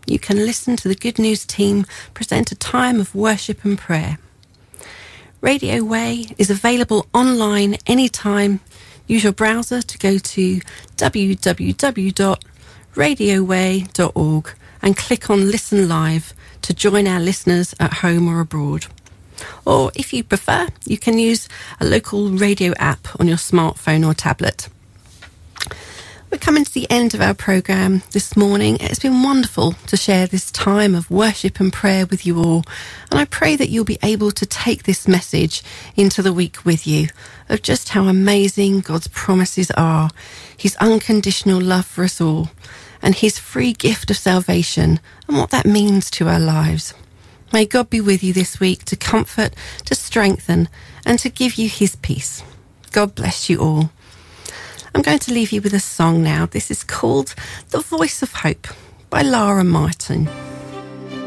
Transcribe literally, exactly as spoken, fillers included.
you can listen to the Good News team present a time of worship and prayer. Radio Way is available online anytime. Use your browser to go to w w w dot radio way dot org and click on Listen Live to join our listeners at home or abroad. Or if you prefer, you can use a local radio app on your smartphone or tablet. We're coming to the end of our programme this morning. It's been wonderful to share this time of worship and prayer with you all. And I pray that you'll be able to take this message into the week with you of just how amazing God's promises are, his unconditional love for us all, and his free gift of salvation and what that means to our lives. May God be with you this week to comfort, to strengthen, and to give you his peace. God bless you all. I'm going to leave you with a song now. This is called The Voice of Hope by Lara Martin.